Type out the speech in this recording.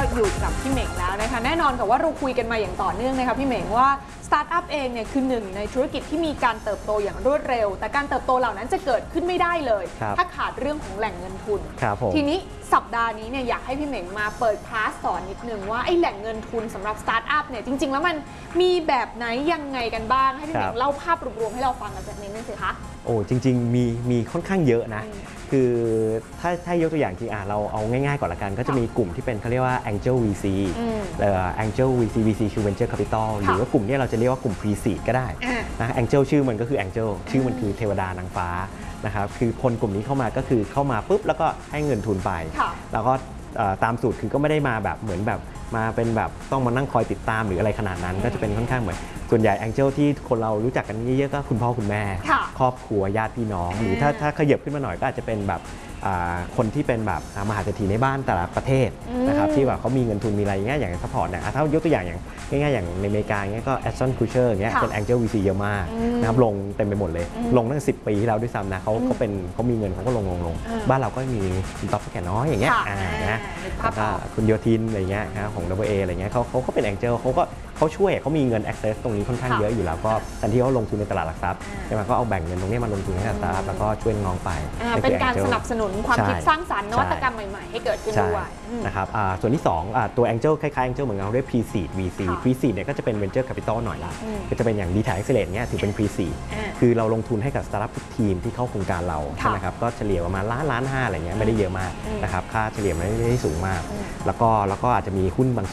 อยู่กับพี่เหม่งแล้วนะคะแน่นอนกับว่าเราคุยกันมาอย่างต่อเนื่องนะคะพี่เหม่งว่าสตาร์ทอัพเองเนี่ยคือหนึ่งในธุรกิจที่มีการเติบโตอย่างรวดเร็วแต่การเติบโตเหล่านั้นจะเกิดขึ้นไม่ได้เลยถ้าขาดเรื่องของแหล่งเงินทุนทีนี้สัปดาห์นี้เนี่ยอยากให้พี่เหม่งมาเปิดคลาสสอนนิดนึงว่าไอ้แหล่งเงินทุนสำหรับสตาร์ทอัพเนี่ยจริงๆแล้วมันมีแบบไหนยังไงกันบ้างให้พี่เหม่งเล่าภาพรวมๆให้เราฟังกันสักนิดนึงสิคะโอ้จริงๆมีค่อนข้างเยอะนะคือถ้ายกตัวอย่างที่เราเอาง่ายๆก่อนละกันก็จะมีกลุ่มที่เป็นเขาเรียกว่า Angel VC Angel VC คือ Venture Capital หรือว่ากลุ่มนี้เราจะเรียกว่ากลุ่ม Pre-Seed ก็ได้นะ Angel ชื่อมันก็คือ Angel ชื่อมันคือเทวดานางฟ้านะครับคือคนกลุ่มนี้เข้ามาก็คือเข้ามาปุ๊บแล้วก็ให้เงินทุนไปแล้วก็ตามสูตรคือก็ไม่ได้มาแบบเหมือนแบบมาเป็นแบบต้องมานั่งคอยติดตามหรืออะไรขนาดนั้นก็จะเป็นค่อนข้างเหมือนส่วนใหญ่ Angel ที่คนเรารู้จักกันเยอะๆก็คุณพ่อคุณแม่ครอบครัวญาติพี่น้องหรือถ้าขยับขึ้นมาหน่อยก็อาจจะเป็นแบบคนที่เป็นแบบมหาเศรษฐีในบ้านแต่ละประเทศนะครับที่แบบเขามีเงินทุนมีอะไรอย่างเงี้ยอย่างซัพพอร์ตเนี่ยถ้ายกตัวอย่างง่ายๆอย่างในอเมริกาเงี้ยก็ Ashton Kutcher เงี้ยเป็น Angel VC เยอะมากนะครับลงเต็มไปหมดเลยลงตั้ง10 ปีที่แล้วด้วยซ้ำนะเขามีเงินเขาก็ลงบ้านเราก็มีคุณต๊อบแก่น้อยอย่างเงี้ยนะแล้วก็คุณโยทินอะไรเงี้ยของ WA อะไรเงี้ยเขาก็เป็น Angel เขาช่วยเขามีเงิน access ตรงนี้ค่อนข้างเยอะอยู่แล้วก็ทันที่เขาลงทุนในตลาดหลักทรัพย์ใช่ไหมก็เอาแบ่งเงินตรงนี้มาลงทุนให้กับสตาร์ทอัพแล้วก็ช่วยน้องไปเป็นการสนับสนุนความคิดสร้างสรรค์นวัตกรรมใหม่ๆให้เกิดขึ้นด้วยนะครับส่วนที่2ตัว Angel คล้ายๆ Angel เหมือนกันเรียก Pre-Seed VC Pre-Seed เนี่ยก็จะเป็น Venture Capital หน่อยละก็จะเป็นอย่าง Detail Excellence เนี่ยถือเป็น Pre-Seed คือเราลงทุนให้กับสตาร์ทอัพทุกทีมที่เข้าโครงการเราใช่ไหมครับก็เฉลี่ยประมาณล้าน 5อะไรเงี้ยไม่ได้เยอะมากนะครับค่าเฉลี่ยไม่ได้สูงมากแล้วก็อาจจะมีหุ้นบาง